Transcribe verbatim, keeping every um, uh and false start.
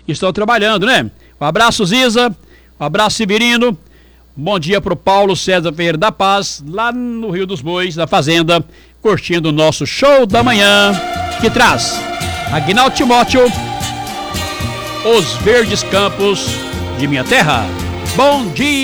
estão trabalhando, né? Um abraço, Ziza. Um abraço, Severino. Bom dia pro Paulo César Ferreira da Paz, lá no Rio dos Bois, na Fazenda, curtindo o nosso show da manhã, que traz Aguinaldo Timóteo, Os Verdes Campos de Minha Terra. Bom dia!